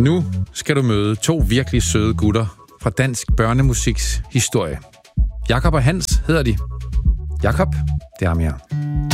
Nu skal du møde to virkelig søde gutter fra dansk børnemusiks historie. Jakob og Hans hedder de. Jakob, det er ham her.